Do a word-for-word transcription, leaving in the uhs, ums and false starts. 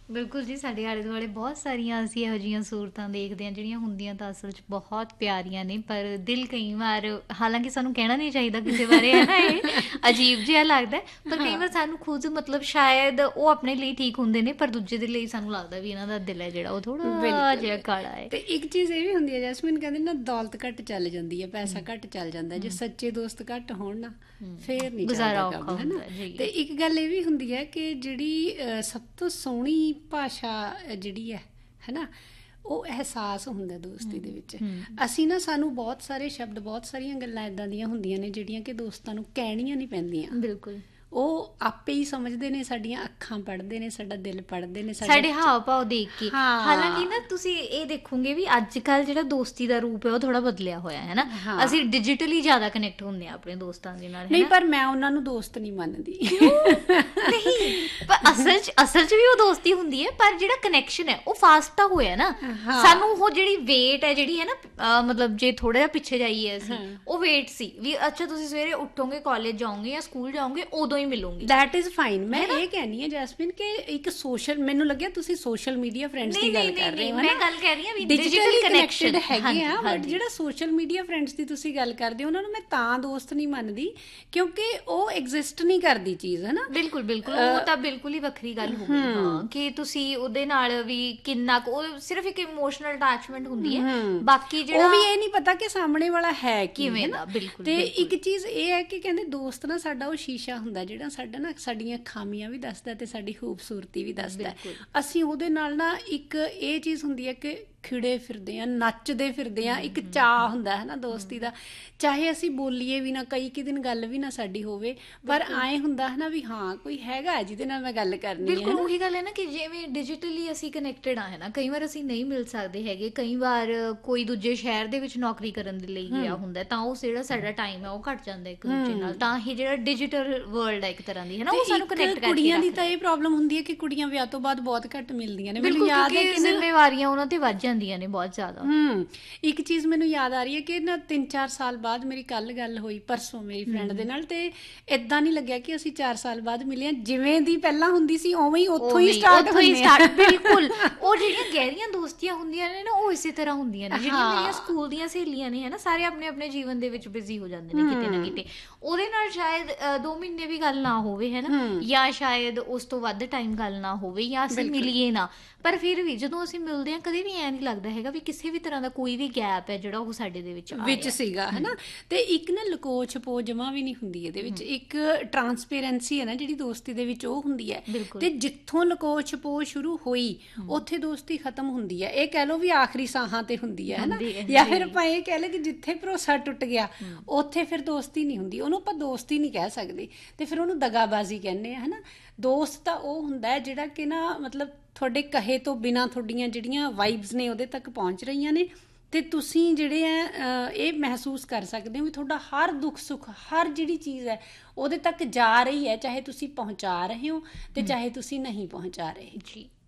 ਬਿਲਕੁਲ ਜੀ, ਸਾਡੇ ਆਲੇ ਦੁਆਲੇ ਬਹੁਤ ਸਾਰੀਆਂ ਅਸੀਂ ਇਹੋ ਜਿਹੀਆਂ ਸੂਰਤਾਂ ਦੇਖਦੇ ਹਾਂ ਜਿਹੜੀਆਂ ਹੁੰਦੀਆਂ ਤਾਂ ਅਸਲ 'ਚ ਬਹੁਤ ਪਿਆਰੀਆਂ ਨੇ, ਪਰ ਦਿਲ ਕਈ ਵਾਰ, ਹਾਲਾਂਕਿ ਸਾਨੂੰ ਕਹਿਣਾ ਨਹੀਂ ਚਾਹੀਦਾ ਕਿਸੇ ਬਾਰੇ ਹੈ ਨਾ, ਇਹ ਅਜੀਬ ਜਿਹਾ ਲੱਗਦਾ ਹੈ, ਪਰ ਕਈ ਵਾਰ ਹਾਂ, ਸਾਨੂੰ ਖੁਦ ਮਤਲਬ ਸ਼ਾਇਦ ਉਹ ਆਪਣੇ ਲਈ ਠੀਕ ਹੁੰਦੇ ਨੇ, ਪਰ ਦੂਜੇ ਦੇ ਲਈ ਸਾਨੂੰ ਲੱਗਦਾ ਵੀ ਇਹਨਾਂ ਦਾ ਦਿਲ ਹੈ ਜਿਹੜਾ ਉਹ ਥੋੜਾ ਬਿਲਕੁਲ। ਜਿਹਾ ਕਾਲਾ ਹੈ। ਤੇ ਇੱਕ ਚੀਜ਼ ਇਹ ਵੀ ਹੁੰਦੀ ਹੈ ਜੈਸਮੀਨ, ਕਹਿੰਦੇ ਨਾ ਦੌਲਤ ਘੱਟ ਚੱਲ ਜਾਂਦੀ ਹੈ, ਪੈਸਾ ਹਮ, ਘੱਟ ਚੱਲ ਜਾਂਦਾ ਹੈ, ਜੇ ਹਮ, ਸੱਚੇ ਦੋਸਤ ਘੱਟ ਹੋਣ ਨਾ ਹਮ, ਫੇਰ ਨਹੀਂ ਚੱਲਦਾ ਗੁਜ਼ਾਰਾ ਔਖਾ ਕੰਮ, ਹੈ ਨਾ। ਹੁੰਦਾ ਹੈ ਤੇ ਜੀ। ਇੱਕ ਗੱਲ ਇਹ ਵੀ ਹੁੰਦੀ ਹੈ ਕਿ ਜਿਹੜੀ ਅਹ, ਸਭ ਤੋਂ ਸੋਹਣੀ ਭਾਸ਼ਾ ਅਹ, ਜਿਹੜੀ ਹੈ ਹੈ ਨਾ, ਉਹ ਅਹਿਸਾਸ ਹੁੰਦਾ ਦੋਸਤੀ ਦੇ ਹਮ, ਵਿੱਚ। ਹਮ, ਅਸੀਂ ਨਾ, ਸਾਨੂੰ ਬਹੁਤ ਸਾਰੇ ਸ਼ਬਦ, ਬਹੁਤ ਸਾਰੀਆਂ ਗੱਲਾਂ ਇੱਦਾਂ ਦੀਆਂ ਹੁੰਦੀਆਂ ਨੇ ਜਿਹੜੀਆਂ ਕਿ ਦੋਸਤਾਂ ਨੂੰ ਕਹਿਣੀਆਂ ਨਹੀਂ ਪੈਂਦੀਆਂ, ਬਿਲਕੁਲ। ਉਹ ਆਪੇ ਹੀ ਸਮਝਦੇ ਨੇ, ਸਾਡੀਆਂ ਅੱਖਾਂ ਪੜ੍ਹਦੇ ਨੇ, ਸਾਡਾ ਦਿਲ ਪੜ੍ਹਦੇ ਨੇ, ਸਾਡਾ ਸਾਡੇ ਹਾਵ ਭਾਵ ਦੇਖ ਕੇ। ਹਾਲਾਂਕਿ ਨਾ ਹਾਂ ਤੁਸੀਂ ਇਹ ਦੇਖੋਗੇ ਵੀ ਅੱਜ ਕੱਲ੍ਹ ਜਿਹੜਾ ਦੋਸਤੀ ਦਾ ਰੂਪ ਹੈ ਉਹ ਥੋੜਾ ਬਦਲਿਆ ਹੋਇਆ ਹੈ ਨਾ। ਹਾਂ ਅਸੀਂ ਡਿਜੀਟਲੀ ਜ਼ਿਆਦਾ ਕਨੈਕਟ ਹੁੰਦੇ ਆ ਆਪਣੇ ਦੋਸਤਾਂ ਦੇ ਨਾਲ, ਹੈ ਨਹੀਂ, ਨਾ। ਪਰ ਮੈਂ ਉਹਨਾਂ ਨੂੰ ਦੋਸਤ ਨਹੀਂ ਮੰਨਦੀ। ਨਹੀਂ, ਪਰ ਅਸਲ ਚ ਅਸਲ ਚ ਵੀ ਉਹ ਦੋਸਤੀ ਹੁੰਦੀ ਹੈ, ਪਰ ਜਿਹੜਾ ਕਨੈਕਸ਼ਨ ਹੈ ਉਹ ਫਾਸਟ ਤਾਂ ਹੋਇਆ ਨਾ। ਹਾਂ ਸਾਨੂੰ ਉਹ ਜਿਹੜੀ ਵੇਟ ਹੈ ਜਿਹੜੀ ਹੈ ਨਾ, ਅਹ ਮਤਲਬ ਜੇ ਥੋੜਾ ਜਿਹਾ ਪਿੱਛੇ ਜਾਈਏ ਅਸੀਂ, ਹਾਂ ਉਹ ਵੇਟ ਸੀ ਵੀ ਅੱਛਾ ਤੁਸੀਂ ਸਵੇਰੇ ਉੱਠੋਗੇ, ਕਾਲਜ ਜਾਓਗੇ ਜਾਂ ਸਕੂਲ ਜਾਓਗੇ, ਉਦੋਂ ਹੀ ਮਿਲੋਗੇ। That is fine. ਮੈਂ ਹੈ ਨਾ? ਇਹ ਕਹਿੰਦੀ ਹਾਂ ਜੈਸਮੀਨ ਕਿ ਇੱਕ ਸੋਸ਼ਲ, ਮੈਨੂੰ ਲੱਗਿਆ ਤੁਸੀਂ ਸੋਸ਼ਲ ਮੀਡੀਆ ਫਰੈਂਡਸ ਨਹੀਂ ਦੀ ਗੱਲ ਨਹੀਂ ਕਰ ਨਹੀਂ ਰਹੇ ਨਹੀਂ, ਹੋ, ਮੈਂ ਗੱਲ ਕਹਿ ਰਹੀ ਹਾਂ ਵੀ ਡਿਜੀਟਲੀ ਡਿਜੀਟਲ ਕਨੈਕਟਡ ਕਨੈਕਸ਼ਨ ਹੈਗੇ ਆ, ਬਟ ਹਾਂਜੀ। ਜਿਹੜਾ ਸੋਸ਼ਲ ਮੀਡੀਆ ਫਰੈਂਡਸ ਦੀ ਤੁਸੀਂ ਗੱਲ ਕਰਦੇ ਹੋ ਉਹਨਾਂ ਨੂੰ ਮੈਂ ਤਾਂ ਦੋਸਤ ਨਹੀਂ ਮੰਨਦੀ ਕਿਉਂਕਿ ਉਹ ਐਗਜ਼ਿਸਟ ਨਹੀਂ ਕਰਦੀ ਚੀਜ਼, ਹੈ ਨਾ। ਬਿਲਕੁਲ ਬਿਲਕੁਲ, ਉਹ ਤਾਂ ਬਿਲਕੁਲ ਹੀ ਵੱਖਰੀ ਗੱਲ ਹੋ ਗਈ। ਹਾਂ, ਕਿ ਤੁਸੀਂ ਉਹਦੇ ਨਾਲ ਵੀ ਕਿੰਨਾ ਕੁ, ਉਹ ਸਿਰਫ ਇੱਕ ਇਮੋਸ਼ਨਲ ਅਟੈਚਮੈਂਟ ਹੁੰਦੀ ਹੈ, ਬਾਕੀ ਉਹ ਜਿਹੜਾ ਵੀ ਇਹ ਨਹੀਂ ਪਤਾ ਕਿ ਸਾਹਮਣੇ ਵਾਲਾ ਹੈ ਕੀ, ਕਿਵੇਂ ਹੈ ਦਾ। ਨਾ। ਬਿਲਕੁਲ ਤੇ ਬਿਲਕੁਲ। ਇੱਕ ਚੀਜ਼ ਇਹ ਹੈ ਕਿ ਕਹਿੰਦੇ ਦੋਸਤ ਨਾ ਸਾਡਾ ਉਹ ਸ਼ੀਸ਼ਾ ਹੁੰਦਾ ਜਿਹੜਾ ਸਾਡਾ ਨਾ ਸਾਡੀਆਂ ਖਾਮੀਆਂ ਵੀ ਦੱਸਦਾ ਤੇ ਸਾਡੀ ਖੂਬਸੂਰਤੀ ਵੀ ਦੱਸਦਾ ਹੈ। ਬਿਲਕੁਲ। ਅਸੀਂ ਉਹਦੇ ਨਾਲ ਨਾ ਇੱਕ ਇਹ ਚੀਜ਼ ਹੁੰਦੀ ਹੈ ਕਿ ਖਿੜੇ ਫਿਰਦੇ ਆ, ਨੱਚਦੇ ਫਿਰਦੇ ਆ, ਇੱਕ ਚਾਅ ਹੁੰਦਾ ਹੈ ਨਾ ਦੋਸਤੀ ਦਾ, ਚਾਹੇ ਅਸੀਂ ਬੋਲੀਏ ਵੀ ਨਾ, ਕਈ ਕਿ ਦਿਨ ਗੱਲ ਵੀ ਨਾ ਸਾਡੀ ਹੋਵੇ, ਪਰ ਆਏ ਹੁੰਦਾ ਹੈ ਨਾ ਵੀ ਹਾਂ ਕੋਈ ਹੈਗਾ ਜਿਹਦੇ ਨਾਲ ਮੈਂ ਗੱਲ ਕਰਨੀ ਹੈ। ਬਿਲਕੁਲ ਉਹੀ ਗੱਲ ਹੈ ਨਾ ਕਿ ਜਿਵੇਂ ਡਿਜੀਟਲੀ ਅਸੀਂ ਕਨੈਕਟਡ ਆ, ਹੈ ਨਾ, ਕਈ ਵਾਰ ਅਸੀਂ ਨਹੀਂ ਮਿਲ ਸਕਦੇ ਹੈਗੇ, ਕਈ ਵਾਰ ਕੋਈ ਦੂਜੇ ਸ਼ਹਿਰ ਦੇ ਵਿੱਚ ਨੌਕਰੀ ਕਰਨ ਦੇ ਲਈ ਗਿਆ ਹੁੰਦਾ, ਤਾਂ ਉਹ ਜਿਹੜਾ ਸਾਡਾ ਟਾਈਮ ਹੈ ਉਹ ਘੱਟ ਜਾਂਦਾ ਇੱਕ ਦੂਜੇ ਨਾਲ, ਤਾਂ ਇਹ ਜਿਹੜਾ ਡਿਜੀਟਲ ਵਰਲਡ ਹੈ ਇੱਕ ਤਰ੍ਹਾਂ ਦੀ, ਹੈ ਨਾ, ਉਹ ਸਾਨੂੰ ਕਨੈਕਟ ਕਰਕੇ ਕੁੜੀਆਂ ਦੀ ਤਾਂ ਰੱਖਦਾ। ਇਹ ਪ੍ਰੋਬਲਮ ਹੁੰਦੀ ਹੈ ਕਿ ਕੁੜੀਆਂ ਵਿਆਹ ਤੋਂ ਬਾਅਦ ਬਹੁਤ ਘੱਟ ਮਿਲਦੀਆਂ ਨੇ। ਮੈਨੂੰ ਬਿਲਕੁਲ, ਯਾਦ ਹੈ ਕਿਉਂਕਿ ਕਿ ਨਾ, ਜ਼ਿੰਮੇਵਾਰੀਆਂ ਉਹਨਾਂ ਤੇ ਵੱਧ ਜਾਂਦੀਆਂ ਨੇ ਬਹੁਤ ਜ਼ਿਆਦਾ। ਹੂੰ ਇੱਕ ਚੀਜ਼ ਮੈਨੂੰ ਯਾਦ ਆ ਰਹੀ ਹੈ ਕਿ ਨਾ ਤਿੰਨ ਚਾਰ ਸਾਲ ਬਾਅਦ ਮੇਰੀ ਕੱਲ ਗੱਲ ਹੋਈ ਪਰਸੋਂ ਮੇਰੀ ਫਰੈਂਡ ਦੇ ਨਾਲ, ਤੇ ਇਦਾਂ ਨਹੀਂ ਲੱਗਿਆ ਕਿ ਅਸੀਂ ਚਾਰ ਸਾਲ ਬਾਅਦ ਮਿਲੇ ਹਾਂ, ਜਿਵੇਂ ਦੀ ਪਹਿਲਾਂ ਹੁੰਦੀ ਸੀ ਉਵੇਂ ਹੀ ਉੱਥੋਂ ਹੀ ਸਟਾਰਟ ਹੁੰਦੇ ਆ। ਬਿਲਕੁਲ, ਉਹ ਜਿਹੜੀਆਂ ਗਹਿਰੀਆਂ ਦੋਸਤੀਆਂ ਹੁੰਦੀਆਂ ਨੇ ਨਾ ਉਹ ਇਸੇ ਤਰ੍ਹਾਂ ਹੁੰਦੀਆਂ ਨੇ। ਜਿਹੜੀਆਂ ਹਾਂ ਮੇਰੀਆਂ ਸਕੂਲ ਦੀਆਂ ਸਹੇਲੀਆਂ ਨੇ, ਹੈ ਨਾ, ਸਾਰੇ ਆਪਣੇ ਆਪਣੇ ਜੀਵਨ ਦੇ ਵਿੱਚ ਬਿਜ਼ੀ ਹੋ ਜਾਂਦੇ ਨੇ ਕਿਤੇ ਨਾ ਕਿਤੇ, ਉਹਦੇ ਨਾਲ ਸ਼ਾਇਦ ਅ, ਦੋ ਮਹੀਨੇ ਵੀ ਗੱਲ ਨਾ ਹੋਵੇ, ਹੈ ਨਾ, ਜਾਂ ਸ਼ਾਇਦ ਉਸ ਤੋਂ ਵੱਧ ਟਾਈਮ ਗੱਲ ਨਾ ਹੋਵੇ, ਜਾਂ ਅਸੀਂ ਮਿਲੀਏ ਨਾ, ਪਰ ਫਿਰ ਵੀ ਜਦੋਂ ਅਸੀਂ ਮਿਲਦੇ ਹਾਂ ਕਦੇ ਵੀ ਐਂ ਨਹੀਂ ਲੱਗਦਾ ਹੈਗਾ ਵੀ ਕਿਸੇ ਵੀ ਤਰ੍ਹਾਂ ਦਾ ਕੋਈ ਵੀ ਗੈਪ ਹੈ ਜਿਹੜਾ ਉਹ ਸਾਡੇ ਦੇ ਵਿੱਚ ਆ ਵਿੱਚ ਰਿਹਾ। ਸੀਗਾ, ਹੈ ਨਾ। ਤੇ ਇੱਕ ਨਾ ਲੁਕੋ ਛਪੋ ਜਮਾ ਵੀ ਨਹੀਂ ਹੁੰਦੀ ਇਹਦੇ ਵਿੱਚ, ਇੱਕ ਟਰਾਂਸਪੇਰੈਂਸੀ ਹੈ ਨਾ ਜਿਹੜੀ ਦੋਸਤੀ ਦੇ ਵਿੱਚ ਉਹ ਹੁੰਦੀ ਹੈ। ਬਿਲਕੁਲ। ਤੇ ਜਿੱਥੋਂ ਲੁਕੋ ਛਪੋ ਸ਼ੁਰੂ ਹੋਈ ਉੱਥੇ ਦੋਸਤੀ ਖਤਮ ਹੁੰਦੀ ਹੈ। ਇਹ ਕਹਿ ਲਓ ਵੀ ਆਖਰੀ ਸਾਹਾਂ ਤੇ ਹੁੰਦੀ ਹੈ, ਹੈ ਨਾ, ਹੁੰਦੀ ਹੈ, ਜਾਂ ਜੀ। ਫਿਰ ਆਪਾਂ ਇਹ ਕਹਿ ਲਏ ਕਿ ਜਿੱਥੇ ਭਰੋਸਾ ਟੁੱਟ ਗਿਆ ਉੱਥੇ ਫਿਰ ਦੋਸਤੀ ਨਹੀਂ ਹੁੰਦੀ, ਉਹਨੂੰ ਆਪਾਂ ਦੋਸਤੀ ਨਹੀਂ ਕਹਿ ਸਕਦੇ, ਤੇ ਫਿਰ ਉਹਨੂੰ ਦਗਾਬਾਜ਼ੀ ਕਹਿੰਦੇ ਆ, ਹੈ ਨਾ। ਦੋਸਤ ਤਾਂ ਉਹ ਹੁੰਦਾ ਹੈ ਜਿਹੜਾ ਕਿ ਨਾ ਮਤਲਬ ਤੁਹਾਡੇ ਕਹੇ ਤੋਂ ਬਿਨਾਂ ਤੁਹਾਡੀਆਂ ਜਿਹੜੀਆਂ ਵਾਈਬਸ ਨੇ ਉਹਦੇ ਤੱਕ ਪਹੁੰਚ ਰਹੀਆਂ ਨੇ, ਤੇ ਤੁਸੀਂ ਜਿਹੜੇ ਆ ਇਹ ਮਹਿਸੂਸ ਕਰ ਸਕਦੇ ਹੋ ਵੀ ਤੁਹਾਡਾ ਹਰ ਦੁੱਖ ਸੁੱਖ, ਹਰ ਜਿਹੜੀ ਚੀਜ਼ ਹੈ ਉਹਦੇ ਤੱਕ ਜਾ ਰਹੀ ਹੈ, ਚਾਹੇ ਤੁਸੀਂ ਪਹੁੰਚਾ ਰਹੇ ਹੋ ਤੇ ਚਾਹੇ ਤੁਸੀਂ ਨਹੀਂ ਪਹੁੰਚਾ ਰਹੇ। ਜੀ।